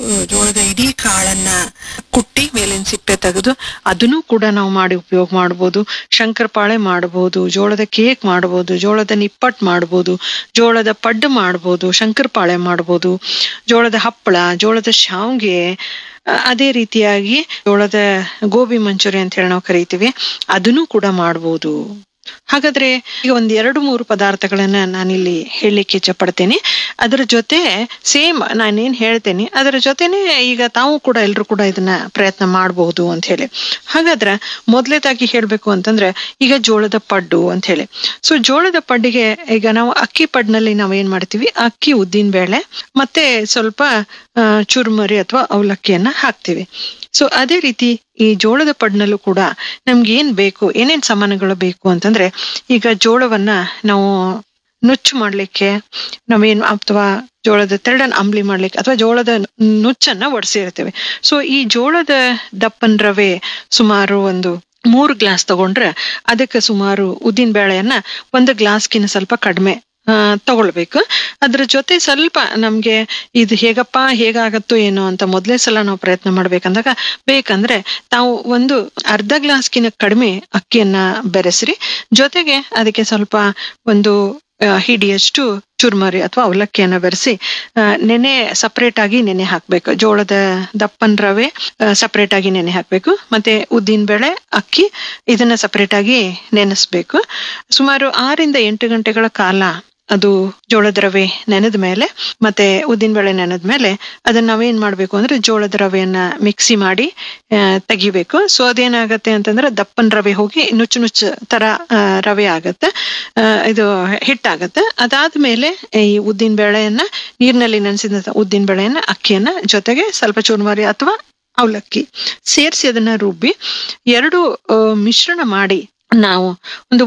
ಜೋಳದ ಇಡೀ ಕಾಳನ್ನ ಕುಟ್ಟಿ ಮೇಲಿನ ಸಿಪ್ಪೆ ತೆಗೆದು ಅದನ್ನು ಕೂಡ ನಾವು ಮಾಡಿ ಉಪಯೋಗ ಮಾಡಬಹುದು. ಶಂಕರಪಾಳೆ ಮಾಡಬಹುದು, ಜೋಳದ ಕೇಕ್ ಮಾಡಬಹುದು, ಜೋಳದ ನಿಪ್ಪಟ್ಟು ಮಾಡಬಹುದು, ಜೋಳದ ಪಡ್ಡು ಮಾಡಬಹುದು, ಶಂಕರಪಾಳೆ ಮಾಡಬಹುದು, ಜೋಳದ ಹಪ್ಪಳ, ಜೋಳದ ಶಾವ್ಗೆ, ಅದೇ ರೀತಿಯಾಗಿ ಜೋಳದ ಗೋಬಿ ಮಂಚೂರಿ ಅಂತ ಹೇಳಿ ನಾವು ಕರಿತೀವಿ, ಅದನ್ನು ಕೂಡ ಮಾಡಬಹುದು. ಹಾಗಾದ್ರೆ ಈಗ ಒಂದ್ 2-3 ಪದಾರ್ಥಗಳನ್ನ ನಾನಿಲ್ಲಿ ಹೇಳಲಿಕ್ಕೆ ಇಚ್ಛೆ ಪಡ್ತೇನೆ. ಅದರ ಜೊತೆ ಸೇಮ್ ನಾನೇನ್ ಹೇಳ್ತೇನೆ ಅದರ ಜೊತೆನೆ ಈಗ ತಾವು ಕೂಡ ಎಲ್ರು ಕೂಡ ಇದನ್ನ ಪ್ರಯತ್ನ ಮಾಡಬಹುದು ಅಂತ ಹೇಳಿ. ಹಾಗಾದ್ರೆ ಮೊದಲೇದಾಗಿ ಹೇಳ್ಬೇಕು ಅಂತಂದ್ರೆ ಈಗ ಜೋಳದ ಪಡ್ಡು ಅಂತ ಹೇಳಿ. ಸೊ ಜೋಳದ ಪಡ್ಡಿಗೆ ಈಗ ನಾವು ಅಕ್ಕಿ ಪಡ್ನಲ್ಲಿ ನಾವ್ ಏನ್ ಮಾಡ್ತೀವಿ, ಅಕ್ಕಿ, ಉದ್ದಿನ ಬೇಳೆ ಮತ್ತೆ ಸ್ವಲ್ಪ ಚುರುಮರಿ ಅಥವಾ ಅವಲಕ್ಕಿಯನ್ನ ಹಾಕ್ತಿವಿ. ಸೊ ಅದೇ ರೀತಿ ಈ ಜೋಳದ ಪಡ್ನಲ್ಲೂ ಕೂಡ ನಮ್ಗೆ ಏನ್ ಬೇಕು, ಏನೇನ್ ಸಾಮಾನುಗಳು ಬೇಕು ಅಂತಂದ್ರೆ, ಈಗ ಜೋಳವನ್ನ ನಾವು ನುಚ್ಚು ಮಾಡ್ಲಿಕ್ಕೆ ನಾವೇನು, ಅಥವಾ ಜೋಳದ ತೆರಳನ್ನ ಅಂಬ್ಲಿ ಮಾಡ್ಲಿಕ್ಕೆ, ಅಥವಾ ಜೋಳದ ನುಚ್ಚನ್ನ ಒಡ್ಸಿರ್ತೇವೆ. ಸೊ ಈ ಜೋಳದ ದಪ್ಪನ್ ರವೆ ಸುಮಾರು ಒಂದು 3 ಗ್ಲಾಸ್ ತಗೊಂಡ್ರೆ ಅದಕ್ಕೆ ಸುಮಾರು ಉದ್ದಿನ ಬೇಳೆಯನ್ನ 1 ಗ್ಲಾಸ್ಗಿನ್ನ ಸ್ವಲ್ಪ ಕಡಿಮೆ ತಗೊಳ್ಬೇಕು. ಅದ್ರ ಜೊತೆ ಸ್ವಲ್ಪ ನಮ್ಗೆ ಇದು ಹೇಗಾಗತ್ತೋ ಏನೋ ಅಂತ ಮೊದಲೇ ಸಲ ನಾವು ಪ್ರಯತ್ನ ಮಾಡ್ಬೇಕಂದಾಗ ಬೇಕಂದ್ರೆ ತಾವು ಒಂದು ಅರ್ಧ ಗ್ಲಾಸ್ಗಿನ ಕಡಿಮೆ ಅಕ್ಕಿಯನ್ನ ಬೆರೆಸ್ರಿ. ಜೊತೆಗೆ ಅದಕ್ಕೆ ಸ್ವಲ್ಪ ಒಂದು ಹಿಡಿಯಷ್ಟು ಚುರ್ಮರಿ ಅಥವಾ ಅವಲಕ್ಕಿಯನ್ನ ಬೆರೆಸಿ ಸಪರೇಟ್ ಆಗಿ ನೆನೆ ಹಾಕ್ಬೇಕು. ಜೋಳದ ದಪ್ಪನ್ ರವೆ ಸಪರೇಟ್ ಆಗಿ ನೆನೆ ಹಾಕ್ಬೇಕು, ಮತ್ತೆ ಉದ್ದಿನ ಬೇಳೆ, ಅಕ್ಕಿ ಇದನ್ನ ಸಪರೇಟ್ ಆಗಿ ನೆನೆಸ್ಬೇಕು. ಸುಮಾರು 6-8 ಗಂಟೆಗಳ ಕಾಲ ಅದು ಜೋಳದ ರವೆ ನೆನೆದ ಮೇಲೆ ಮತ್ತೆ ಉದ್ದಿನ ಬೇಳೆ ನೆನೆದ ಮೇಲೆ ಅದನ್ನ ನಾವೇನ್ ಮಾಡ್ಬೇಕು ಅಂದ್ರೆ ಜೋಳದ ರವೆಯನ್ನ ಮಿಕ್ಸಿ ಮಾಡಿ ತೆಗಿಬೇಕು. ಸೊ ಅದೇನಾಗತ್ತೆ ಅಂತಂದ್ರೆ ದಪ್ಪನ್ ರವೆ ಹೋಗಿ ನುಚ್ಚು ತರ ರವೆ ಆಗತ್ತೆ, ಇದು ಹಿಟ್ಟಾಗತ್ತೆ. ಅದಾದ್ಮೇಲೆ ಈ ಉದ್ದಿನ ಬೇಳೆಯನ್ನ, ನೀರಿನಲ್ಲಿ ನೆನೆಸಿದ ಉದ್ದಿನ ಬೇಳೆಯನ್ನ, ಅಕ್ಕಿಯನ್ನ, ಜೊತೆಗೆ ಸ್ವಲ್ಪ ಚುರುಮರಿ ಅಥವಾ ಅವಲಕ್ಕಿ ಸೇರಿಸಿ ಅದನ್ನ ರುಬ್ಬಿ 2 ಮಿಶ್ರಣ ಮಾಡಿ ನಾವು ಒಂದು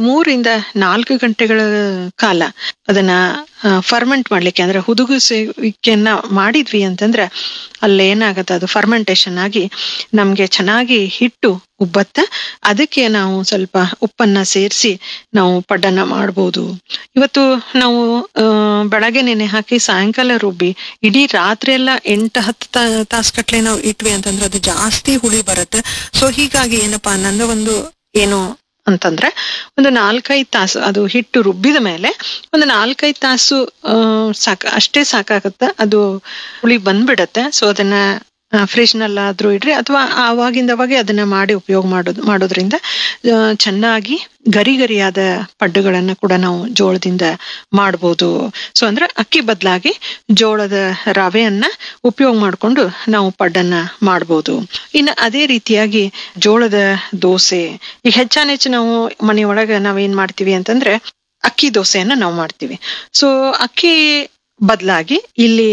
3-4 ಗಂಟೆಗಳ ಕಾಲ ಅದನ್ನ ಫರ್ಮೆಂಟ್ ಮಾಡ್ಲಿಕ್ಕೆ, ಅಂದ್ರೆ ಹುದುಗಿಸುವಿಕೆಯನ್ನ ಮಾಡಿದ್ವಿ ಅಂತಂದ್ರೆ ಅಲ್ಲೇನಾಗತ್ತೆ, ಅದು ಫರ್ಮೆಂಟೇಶನ್ ಆಗಿ ನಮ್ಗೆ ಚೆನ್ನಾಗಿ ಹಿಟ್ಟು ಉಬ್ಬತ್ತ. ಅದಕ್ಕೆ ನಾವು ಸ್ವಲ್ಪ ಉಪ್ಪನ್ನ ಸೇರಿಸಿ ನಾವು ಪಡ್ಡನ್ನ ಮಾಡ್ಬೋದು. ಇವತ್ತು ನಾವು ಬೆಳಗ್ಗೆ ನೆನೆ ಹಾಕಿ ಸಾಯಂಕಾಲ ರುಬ್ಬಿ ಇಡೀ ರಾತ್ರಿ ಎಲ್ಲ 8-10 ತಾಸುಗಟ್ಲೆ ನಾವು ಇಟ್ವಿ ಅಂತಂದ್ರೆ ಅದು ಜಾಸ್ತಿ ಹುಳಿ ಬರುತ್ತೆ. ಸೊ ಹೀಗಾಗಿ ಏನಪ್ಪಾ ನಂದು ಒಂದು ಏನು ಅಂತಂದ್ರೆ ಒಂದು 4-5 ತಾಸು ಅದು ಹಿಟ್ಟು ರುಬ್ಬಿದ ಮೇಲೆ ಒಂದು 4-5 ತಾಸು ಅಷ್ಟೇ ಸಾಕಾಗತ್ತೆ, ಅದು ಹುಳಿ ಬಂದ್ಬಿಡತ್ತೆ. ಸೊ ಅದನ್ನ ಫ್ರಿಜ್ ನಲ್ಲಾದ್ರೂ ಇಡ್ರಿ, ಅಥವಾ ಆವಾಗಿಂದವಾಗೆ ಅದನ್ನ ಮಾಡಿ ಉಪಯೋಗ ಮಾಡೋದ್ರಿಂದ ಚೆನ್ನಾಗಿ ಗರಿಗರಿಯಾದ ಪಡ್ಡುಗಳನ್ನ ಕೂಡ ನಾವು ಜೋಳದಿಂದ ಮಾಡ್ಬೋದು. ಸೊ ಅಂದ್ರೆ ಅಕ್ಕಿ ಬದಲಾಗಿ ಜೋಳದ ರವೆಯನ್ನ ಉಪಯೋಗ ಮಾಡ್ಕೊಂಡು ನಾವು ಪಡ್ಡನ್ನ ಮಾಡ್ಬೋದು. ಇನ್ನು ಅದೇ ರೀತಿಯಾಗಿ ಜೋಳದ ದೋಸೆ, ಈಗ ಹೆಚ್ಚಾನೆಚ್ಚು ನಾವು ಮನೆಯೊಳಗ ನಾವೇನ್ ಮಾಡ್ತೀವಿ ಅಂತಂದ್ರೆ ಅಕ್ಕಿ ದೋಸೆಯನ್ನ ನಾವು ಮಾಡ್ತೀವಿ. ಸೊ ಅಕ್ಕಿ ಬದಲಾಗಿ ಇಲ್ಲಿ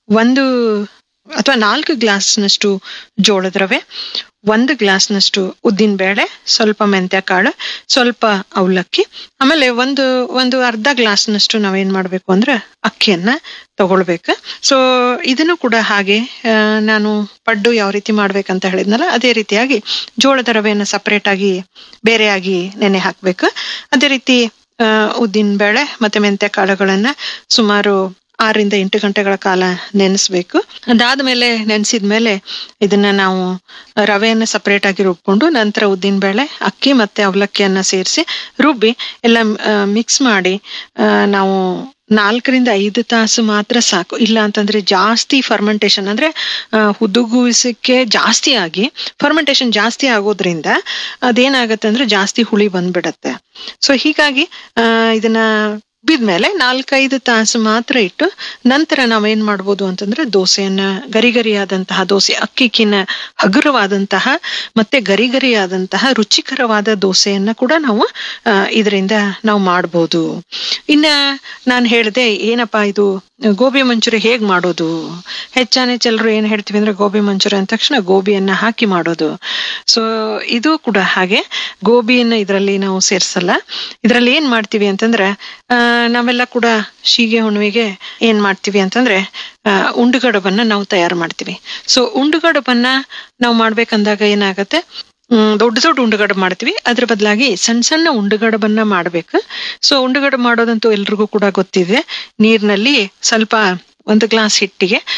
1 ಅಥವಾ 4 ಗ್ಲಾಸ್ನಷ್ಟು ಜೋಳದ ರವೆ, 1 ಗ್ಲಾಸ್ನಷ್ಟು ಉದ್ದಿನ ಬೇಳೆ, ಸ್ವಲ್ಪ ಮೆಂತ್ಯ ಕಾಳು, ಸ್ವಲ್ಪ ಅವಲಕ್ಕಿ, ಆಮೇಲೆ ಒಂದು ಅರ್ಧ ಗ್ಲಾಸ್ನಷ್ಟು ನಾವೇನ್ ಮಾಡ್ಬೇಕು ಅಂದ್ರೆ ಅಕ್ಕಿಯನ್ನ ತಗೊಳ್ಬೇಕು. ಸೊ ಇದನ್ನು ಕೂಡ ಹಾಗೆ ನಾನು ಪಡ್ಡು ಯಾವ ರೀತಿ ಮಾಡ್ಬೇಕಂತ ಹೇಳಿದ್ನಲ್ಲ ಅದೇ ರೀತಿಯಾಗಿ ಜೋಳದ ರವೆಯನ್ನ ಸಪರೇಟ್ ಆಗಿ ಬೇರೆಯಾಗಿ ನೆನೆ ಹಾಕ್ಬೇಕು. ಅದೇ ರೀತಿ ಉದ್ದಿನ ಬೇಳೆ ಮತ್ತೆ ಮೆಂತ್ಯ ಕಾಳುಗಳನ್ನ ಸುಮಾರು 6-8 ಗಂಟೆಗಳ ಕಾಲ ನೆನೆಸ್ಬೇಕು. ಅದಾದ್ಮೇಲೆ ನೆನೆಸಿದ್ಮೇಲೆ ಇದನ್ನ ನಾವು ರವೆಯನ್ನ ಸಪರೇಟ್ ಆಗಿ ರುಬ್ಕೊಂಡು ನಂತರ ಉದ್ದಿನ ಬೇಳೆ, ಅಕ್ಕಿ ಮತ್ತೆ ಅವಲಕ್ಕಿಯನ್ನ ಸೇರಿಸಿ ರುಬ್ಬಿ ಎಲ್ಲ ಮಿಕ್ಸ್ ಮಾಡಿ ನಾವು 4-5 ತಾಸು ಮಾತ್ರ ಸಾಕು. ಇಲ್ಲ ಅಂತಂದ್ರೆ ಜಾಸ್ತಿ ಫರ್ಮೆಂಟೇಶನ್ ಅಂದ್ರೆ ಹುದುಗುವಿಸಕ್ಕೆ ಜಾಸ್ತಿ ಆಗಿ ಫರ್ಮೆಂಟೇಶನ್ ಜಾಸ್ತಿ ಆಗೋದ್ರಿಂದ ಅದೇನಾಗತ್ತೆ ಅಂದ್ರೆ ಜಾಸ್ತಿ ಹುಳಿ ಬಂದ್ಬಿಡತ್ತೆ. ಸೊ ಹೀಗಾಗಿ ಇದನ್ನ ಬಿದ್ಮೇಲೆ 4-5 ತಾಸು ಮಾತ್ರ ಇಟ್ಟು ನಂತರ ನಾವೇನ್ ಮಾಡ್ಬೋದು ಅಂತಂದ್ರೆ ದೋಸೆಯನ್ನ, ಗರಿಗರಿಯಾದಂತಹ ದೋಸೆ, ಅಕ್ಕಿಕ್ಕಿನ ಹಗುರವಾದಂತಹ ಮತ್ತೆ ಗರಿಗರಿಯಾದಂತಹ ರುಚಿಕರವಾದ ದೋಸೆಯನ್ನ ಕೂಡ ನಾವು ಇದರಿಂದ ನಾವು ಮಾಡ್ಬೋದು. ಇನ್ನ ನಾನು ಹೇಳಿದೆ ಏನಪ್ಪಾ ಇದು ಗೋಬಿ ಮಂಚೂರಿ ಹೇಗ್ ಮಾಡೋದು. ಹೆಚ್ಚೆಲ್ಲರೂ ಏನ್ ಹೇಳ್ತೀವಿ ಅಂದ್ರೆ ಗೋಬಿ ಮಂಚೂರಿ ಅಂದ ತಕ್ಷಣ ಗೋಬಿಯನ್ನ ಹಾಕಿ ಮಾಡೋದು. ಸೊ ಇದು ಕೂಡ ಹಾಗೆ, ಗೋಬಿಯನ್ನ ಇದರಲ್ಲಿ ನಾವು ಸೇರ್ಸಲ್ಲ. ಇದರಲ್ಲಿ ಏನ್ ಮಾಡ್ತೀವಿ ಅಂತಂದ್ರೆ ನಾವೆಲ್ಲ ಕೂಡ ಶೀಗೆ ಹುಣ್ಣಿಮೆಗೆ ಏನ್ ಮಾಡ್ತೀವಿ ಅಂತಂದ್ರೆ ಉಂಡುಗಡಬನ್ನ ನಾವು ತಯಾರು ಮಾಡ್ತೀವಿ. ಸೊ ಉಂಡುಗಡಬನ್ನ ನಾವು ಮಾಡ್ಬೇಕಂದಾಗ ಏನಾಗತ್ತೆ, ದೊಡ್ಡ ಉಂಡುಗಡ ಮಾಡ್ತೀವಿ, ಅದ್ರ ಬದಲಾಗಿ ಸಣ್ಣ ಸಣ್ಣ ಉಂಡುಗಡಬನ್ನ ಮಾಡ್ಬೇಕು. ಸೊ ಉಂಡುಗಡ ಮಾಡೋದಂತೂ ಎಲ್ರಿಗೂ ಕೂಡ ಗೊತ್ತಿದೆ. ನೀರಿನಲ್ಲಿ ಸ್ವಲ್ಪ 1 ಗ್ಲಾಸ್ ಹಿಟ್ಟಿಗೆ